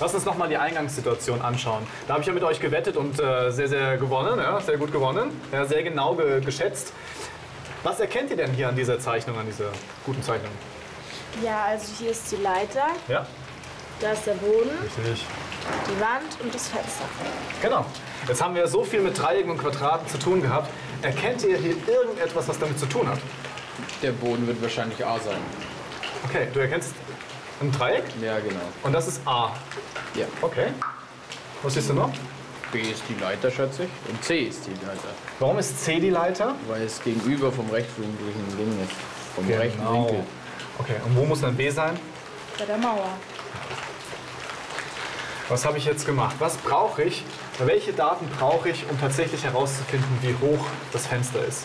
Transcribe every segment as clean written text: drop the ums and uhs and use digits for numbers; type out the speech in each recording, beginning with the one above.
Lass uns nochmal die Eingangssituation anschauen. Da habe ich ja mit euch gewettet und sehr, sehr gewonnen, ja, sehr gut gewonnen, ja, sehr genau geschätzt. Was erkennt ihr denn hier an dieser Zeichnung, an dieser guten Zeichnung? Ja, also hier ist die Leiter, Ja, da ist der Boden, richtig. die Wand und das Fenster. Genau. Jetzt haben wir so viel mit Dreiecken und Quadraten zu tun gehabt. Erkennt ihr hier irgendetwas, was damit zu tun hat? Der Boden wird wahrscheinlich A sein. Okay, du erkennst ein Dreieck Ja, genau. und das ist A. Ja. Okay. Was siehst du noch? B ist die Leiter, schätze ich. Und C ist die Leiter. Warum ist C die Leiter? Weil es gegenüber vom rechtwinkligen Ding ist. Vom rechten Winkel. Okay, und wo muss dann B sein? Bei der Mauer. Was habe ich jetzt gemacht? Was brauche ich? Welche Daten brauche ich, um tatsächlich herauszufinden, wie hoch das Fenster ist?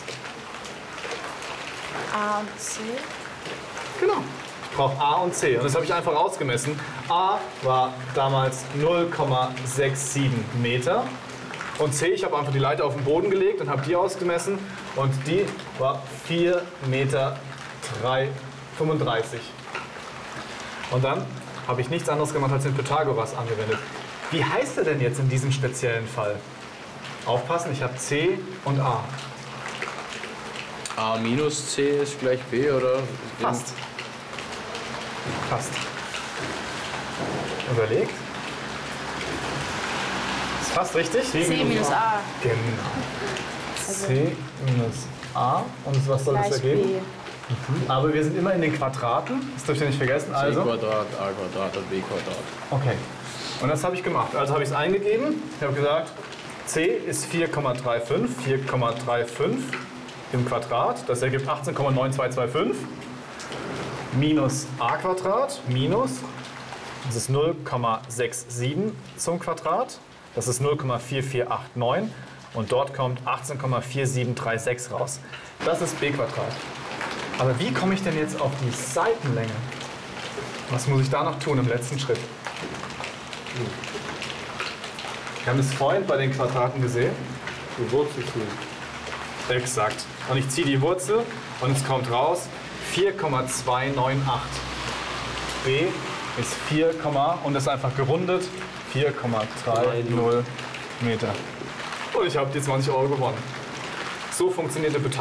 A und C. Genau. Ich brauche A und C. Und das habe ich einfach ausgemessen. A war damals 0,67 Meter. Und C, ich habe einfach die Leiter auf den Boden gelegt und habe die ausgemessen. Und die war 4,35 Meter. Und dann habe ich nichts anderes gemacht als den Pythagoras angewendet. Wie heißt er denn jetzt in diesem speziellen Fall? Aufpassen, ich habe C und A. A minus C ist gleich B, oder? Fast. Fast. Überlegt. Ist fast richtig. C minus A. Genau. C minus A. Und was soll das Gleich ergeben? B. Aber wir sind immer in den Quadraten. Das dürft ihr nicht vergessen. C Also. Quadrat, A Quadrat und B Quadrat. Okay. Und das habe ich gemacht. Also habe ich es eingegeben. Ich habe gesagt, C ist 4,35. 4,35 im Quadrat. Das ergibt 18,9225. Minus A Quadrat. Minus. Das ist 0,67 zum Quadrat. Das ist 0,4489. Und dort kommt 18,4736 raus. Das ist B Quadrat. Aber wie komme ich denn jetzt auf die Seitenlänge? Was muss ich da noch tun im letzten Schritt? Wir haben es vorhin bei den Quadraten gesehen. Die Wurzel ziehen. Exakt. Und ich ziehe die Wurzel und es kommt raus 4,298. B ist 4, und das ist einfach gerundet 4,30 Meter. Und ich habe die 20 € gewonnen. So funktioniert der Pythagoras.